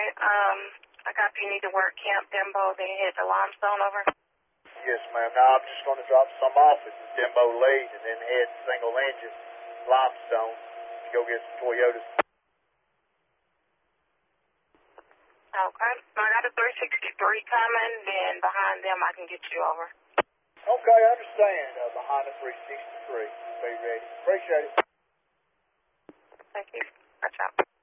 I copy you need to work Camp Dembo, then head to Limestone, over. Yes, ma'am. Now I'm just going to drop some off at Dembo Lead and then head single engine Limestone to go get some Toyotas. Okay. I got a 363 coming, then behind them I can get you over. Okay, I understand. Behind the 363. Be ready. Appreciate it. Thank you. Watch out.